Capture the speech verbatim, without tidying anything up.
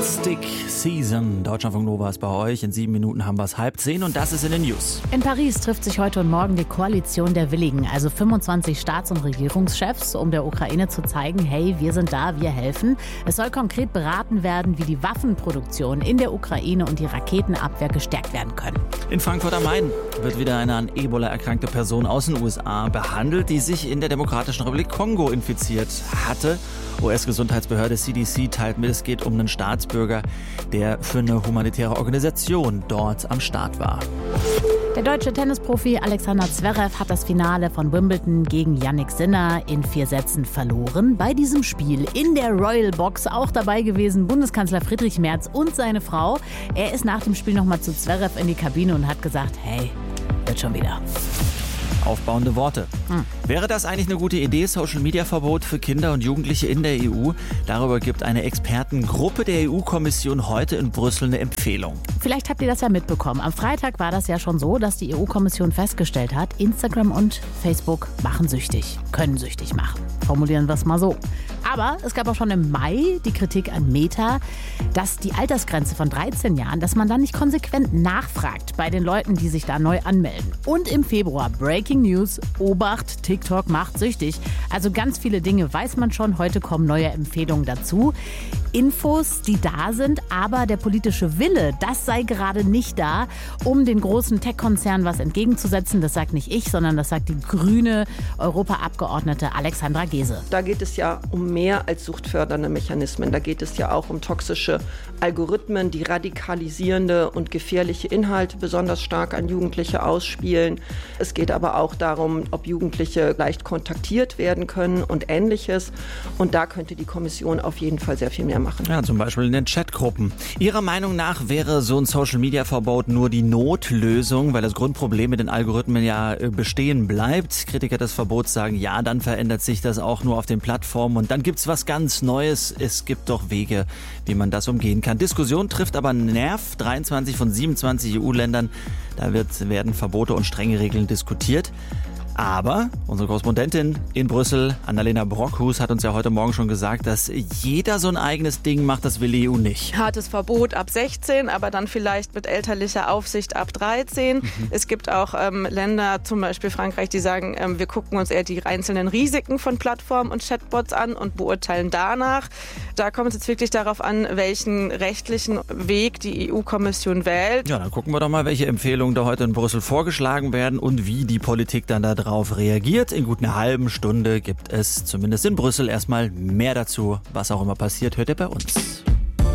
Stick Season. Deutschlandfunk Nova ist bei euch. In sieben Minuten haben wir es halb zehn und das ist in den News. In Paris trifft sich heute und morgen die Koalition der Willigen, also fünfundzwanzig Staats- und Regierungschefs, um der Ukraine zu zeigen, hey, wir sind da, wir helfen. Es soll konkret beraten werden, wie die Waffenproduktion in der Ukraine und die Raketenabwehr gestärkt werden können. In Frankfurt am Main wird wieder eine an Ebola erkrankte Person aus den U S A behandelt, die sich in der Demokratischen Republik Kongo infiziert hatte. U S-Gesundheitsbehörde C D C teilt mit, es geht um einen Staatsbürger, der für eine humanitäre Organisation dort am Start war. Der deutsche Tennisprofi Alexander Zverev hat das Finale von Wimbledon gegen Jannik Sinner in vier Sätzen verloren. Bei diesem Spiel in der Royal Box auch dabei gewesen Bundeskanzler Friedrich Merz und seine Frau. Er ist nach dem Spiel nochmal zu Zverev in die Kabine und hat gesagt, hey, wird schon wieder. Aufbauende Worte. Hm. Wäre das eigentlich eine gute Idee, Social-Media-Verbot für Kinder und Jugendliche in der E U? Darüber gibt eine Expertengruppe der E U-Kommission heute in Brüssel eine Empfehlung. Vielleicht habt ihr das ja mitbekommen. Am Freitag war das ja schon so, dass die E U-Kommission festgestellt hat, Instagram und Facebook machen süchtig, können süchtig machen. Formulieren wir es mal so. Aber es gab auch schon im Mai die Kritik an Meta, dass die Altersgrenze von dreizehn Jahren, dass man dann nicht konsequent nachfragt bei den Leuten, die sich da neu anmelden. Und im Februar, Breaking News, Obacht, TikTok macht süchtig. Also ganz viele Dinge weiß man schon, heute kommen neue Empfehlungen dazu. Infos, die da sind, aber der politische Wille, das sei gerade nicht da, um den großen Tech-Konzernen was entgegenzusetzen. Das sagt nicht ich, sondern das sagt die grüne Europaabgeordnete Alexandra Gese. Da geht es ja um mehr als suchtfördernde Mechanismen. Da geht es ja auch um toxische Algorithmen, die radikalisierende und gefährliche Inhalte besonders stark an Jugendliche ausspielen. Es geht aber auch darum, ob Jugendliche leicht kontaktiert werden können und Ähnliches. Und da könnte die Kommission auf jeden Fall sehr viel mehr machen. Ja, zum Beispiel in den Chatgruppen. Ihrer Meinung nach wäre so ein Social-Media-Verbot nur die Notlösung, weil das Grundproblem mit den Algorithmen ja bestehen bleibt. Kritiker des Verbots sagen, ja, dann verändert sich das auch nur auf den Plattformen und dann gibt's was ganz Neues. Es gibt doch Wege, wie man das umgehen kann. Diskussion trifft aber einen Nerv. dreiundzwanzig von siebenundzwanzig E U-Ländern, da wird, werden Verbote und strenge Regeln diskutiert. Aber unsere Korrespondentin in Brüssel, Annalena Brockhus, hat uns ja heute Morgen schon gesagt, dass jeder so ein eigenes Ding macht, das will die E U nicht. Hartes Verbot ab sechzehn, aber dann vielleicht mit elterlicher Aufsicht ab dreizehn. Mhm. Es gibt auch ähm, Länder, zum Beispiel Frankreich, die sagen, ähm, wir gucken uns eher die einzelnen Risiken von Plattformen und Chatbots an und beurteilen danach. Da kommt es jetzt wirklich darauf an, welchen rechtlichen Weg die E U-Kommission wählt. Ja, dann gucken wir doch mal, welche Empfehlungen da heute in Brüssel vorgeschlagen werden und wie die Politik dann da darauf reagiert. In gut einer halben Stunde gibt es zumindest in Brüssel erstmal mehr dazu. Was auch immer passiert, hört ihr bei uns.